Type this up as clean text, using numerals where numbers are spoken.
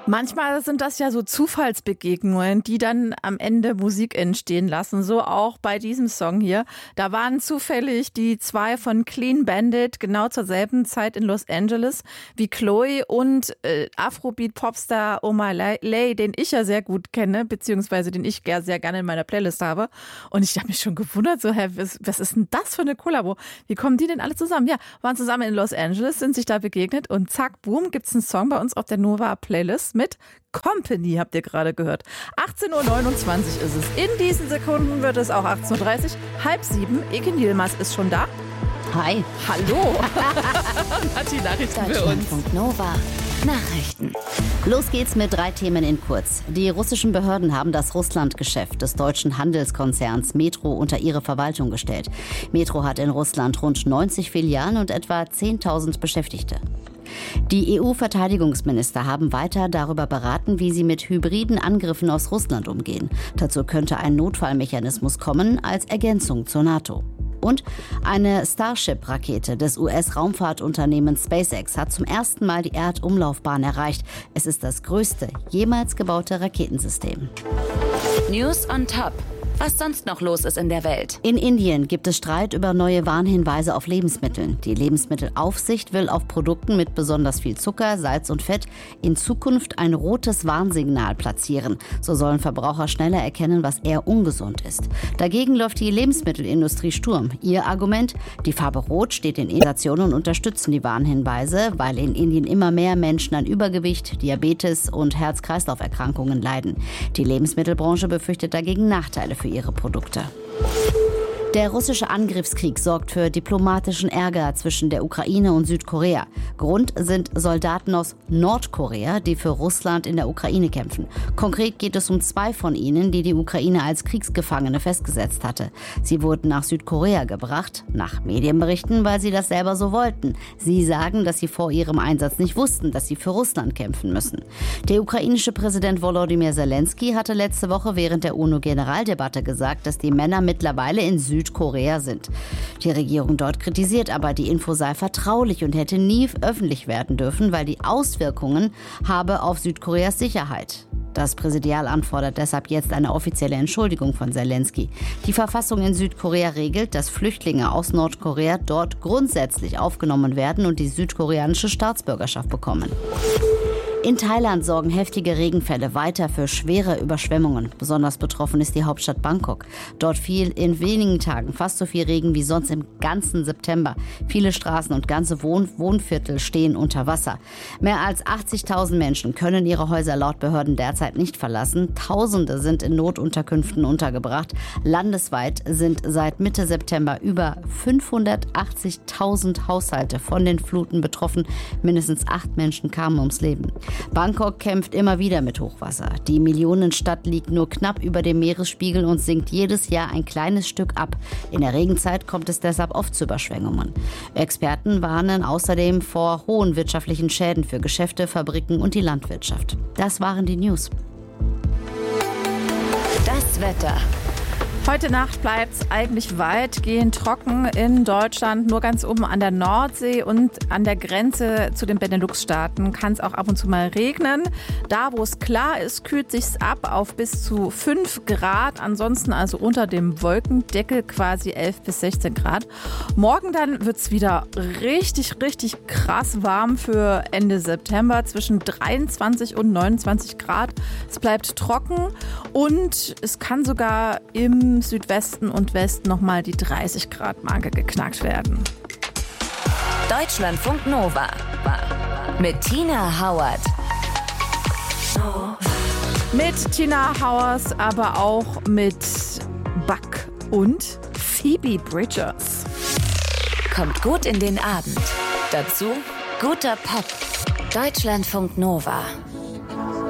Manchmal sind das ja so Zufallsbegegnungen, die dann am Ende Musik entstehen lassen. So auch bei diesem Song hier. Da waren zufällig die zwei von Clean Bandit genau zur selben Zeit in Los Angeles wie Chloe und Afrobeat-Popstar Omar Lay, den ich ja sehr gut kenne, beziehungsweise den ich sehr gerne in meiner Playlist habe. Und ich habe mich schon gewundert, so, was ist denn das für eine Kollabo? Wie kommen die denn alle zusammen? Ja, waren zusammen in Los Angeles, sind sich da begegnet und zack, boom, gibt's einen Song bei uns auf der Nova-Playlist mit Company, habt ihr gerade gehört. 18.29 Uhr ist es. In diesen Sekunden wird es auch 18.30 Uhr. 6:30. Ekin Yilmaz ist schon da. Hi. Hallo. Hat die Nachrichten für uns. Nova. Nachrichten. Los geht's mit 3 Themen in kurz. Die russischen Behörden haben das Russlandgeschäft des deutschen Handelskonzerns Metro unter ihre Verwaltung gestellt. Metro hat in Russland rund 90 Filialen und etwa 10.000 Beschäftigte. Die EU-Verteidigungsminister haben weiter darüber beraten, wie sie mit hybriden Angriffen aus Russland umgehen. Dazu könnte ein Notfallmechanismus kommen als Ergänzung zur NATO. Und eine Starship-Rakete des US-Raumfahrtunternehmens SpaceX hat zum ersten Mal die Erdumlaufbahn erreicht. Es ist das größte jemals gebaute Raketensystem. News on Top. Was sonst noch los ist in der Welt. In Indien gibt es Streit über neue Warnhinweise auf Lebensmitteln. Die Lebensmittelaufsicht will auf Produkten mit besonders viel Zucker, Salz und Fett in Zukunft ein rotes Warnsignal platzieren. So sollen Verbraucher schneller erkennen, was eher ungesund ist. Dagegen läuft die Lebensmittelindustrie Sturm. Ihr Argument: Die Farbe Rot steht in Indikationen und unterstützen die Warnhinweise, weil in Indien immer mehr Menschen an Übergewicht, Diabetes und Herz-Kreislauf-Erkrankungen leiden. Die Lebensmittelbranche befürchtet dagegen Nachteile für ihre Produkte. Der russische Angriffskrieg sorgt für diplomatischen Ärger zwischen der Ukraine und Südkorea. Grund sind Soldaten aus Nordkorea, die für Russland in der Ukraine kämpfen. Konkret geht es um 2 von ihnen, die die Ukraine als Kriegsgefangene festgesetzt hatte. Sie wurden nach Südkorea gebracht, nach Medienberichten, weil sie das selber so wollten. Sie sagen, dass sie vor ihrem Einsatz nicht wussten, dass sie für Russland kämpfen müssen. Der ukrainische Präsident Volodymyr Zelensky hatte letzte Woche während der UNO-Generaldebatte gesagt, dass die Männer mittlerweile in Südkorea sind. Die Regierung dort kritisiert aber, die Info sei vertraulich und hätte nie öffentlich werden dürfen, weil die Auswirkungen habe auf Südkoreas Sicherheit. Das Präsidialamt fordert deshalb jetzt eine offizielle Entschuldigung von Zelensky. Die Verfassung in Südkorea regelt, dass Flüchtlinge aus Nordkorea dort grundsätzlich aufgenommen werden und die südkoreanische Staatsbürgerschaft bekommen. In Thailand sorgen heftige Regenfälle weiter für schwere Überschwemmungen. Besonders betroffen ist die Hauptstadt Bangkok. Dort fiel in wenigen Tagen fast so viel Regen wie sonst im ganzen September. Viele Straßen und ganze Wohnviertel stehen unter Wasser. Mehr als 80.000 Menschen können ihre Häuser laut Behörden derzeit nicht verlassen. Tausende sind in Notunterkünften untergebracht. Landesweit sind seit Mitte September über 580.000 Haushalte von den Fluten betroffen. Mindestens 8 Menschen kamen ums Leben. Bangkok kämpft immer wieder mit Hochwasser. Die Millionenstadt liegt nur knapp über dem Meeresspiegel und sinkt jedes Jahr ein kleines Stück ab. In der Regenzeit kommt es deshalb oft zu Überschwemmungen. Experten warnen außerdem vor hohen wirtschaftlichen Schäden für Geschäfte, Fabriken und die Landwirtschaft. Das waren die News. Das Wetter. Heute Nacht bleibt es eigentlich weitgehend trocken in Deutschland. Nur ganz oben an der Nordsee und an der Grenze zu den Benelux-Staaten kann es auch ab und zu mal regnen. Da, wo es klar ist, kühlt sich's ab auf bis zu 5 Grad. Ansonsten also unter dem Wolkendeckel quasi 11 bis 16 Grad. Morgen dann wird es wieder richtig krass warm für Ende September. Zwischen 23 und 29 Grad. Es bleibt trocken und es kann sogar im Südwesten und Westen nochmal die 30-Grad-Marke geknackt werden. Deutschlandfunk Nova mit Tina Hauert. Mit Tina Hauers, aber auch mit Buck und Phoebe Bridgers. Kommt gut in den Abend. Dazu guter Pop. Deutschlandfunk Nova.